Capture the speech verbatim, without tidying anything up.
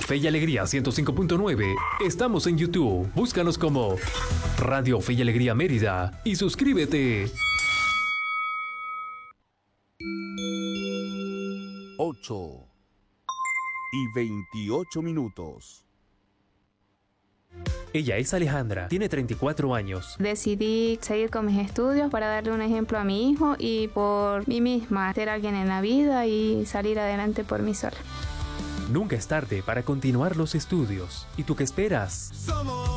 Fe y Alegría ciento cinco punto nueve. Estamos en YouTube. Búscanos como Radio Fe y Alegría Mérida y suscríbete. ocho y veintiocho minutos. Ella es Alejandra, tiene treinta y cuatro años. Decidí seguir con mis estudios para darle un ejemplo a mi hijo y por mí misma, ser alguien en la vida y salir adelante por mí sola. Nunca es tarde para continuar los estudios. ¿Y tú qué esperas?